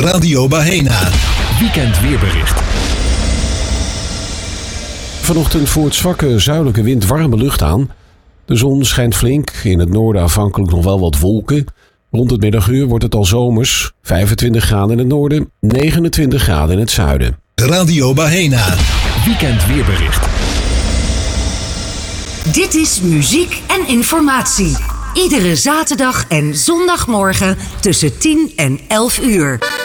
Radio Bahena. Weekend weerbericht. Vanochtend voert zwakke zuidelijke wind warme lucht aan. De zon schijnt flink, in het noorden afhankelijk nog wel wat wolken. Rond het middaguur wordt het al zomers, 25 graden in het noorden, 29 graden in het zuiden. Radio Bahena. Weekend weerbericht. Dit is muziek en informatie. Iedere zaterdag en zondagmorgen tussen 10 en 11 uur.